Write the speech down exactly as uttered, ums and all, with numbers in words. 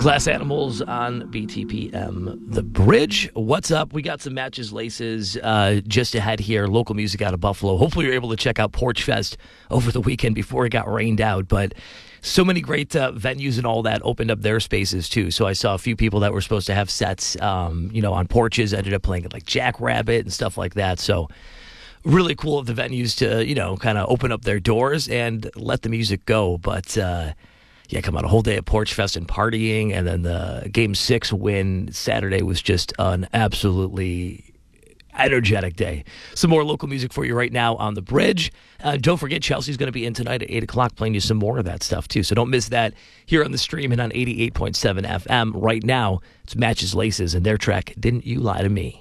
Glass Animals on B T P M The Bridge. What's up? We got some Matches Laces uh, just ahead here. Local music out of Buffalo. Hopefully you're able to check out Porch Fest over the weekend before it got rained out. But so many great uh, venues and all that opened up their spaces too. So I saw a few people that were supposed to have sets, um, you know, on porches ended up playing at like Jackrabbit and stuff like that. So really cool of the venues to, you know, kind of open up their doors and let the music go. But uh yeah, come on, a whole day of Porch Fest and partying, and then the Game six win Saturday was just an absolutely energetic day. Some more local music for you right now on The Bridge. Uh, don't forget, Chelsea's going to be in tonight at eight o'clock playing you some more of that stuff, too. So don't miss that here on the stream and on eighty-eight point seven F M. Right now, it's Matches Laces and their track, Didn't You Lie to Me.